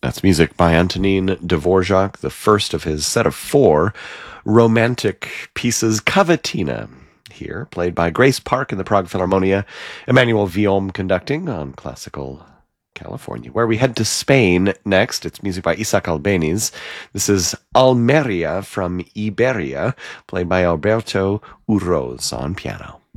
That's music by Antonin Dvorak, the first of his set of four romantic pieces, Cavatina, here, played by Grace Park in the Prague Philharmonia, Emmanuel Viom conducting on Classical California. Where we head to Spain next, it's music by Isaac Albeniz. This is Almeria from Iberia, played by Alberto Urroz on piano.